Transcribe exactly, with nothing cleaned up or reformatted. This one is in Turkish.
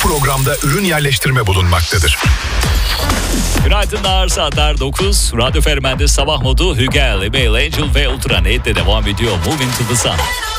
programda ürün yerleştirme bulunmaktadır. Günaydınlar, saatler dokuz. Radyo Ferman'de sabah modu Hügel, Email Angel ve Ultranet de devam ediyor. Moving to the Sun.